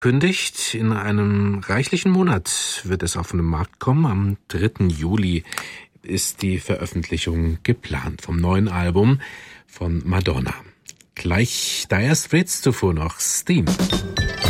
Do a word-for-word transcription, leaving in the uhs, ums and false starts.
Kündigt, in einem reichlichen Monat wird es auf den Markt kommen. Am dritten Juli ist die Veröffentlichung geplant vom neuen Album von Madonna. Gleich Dire Straits, zuvor noch Steam.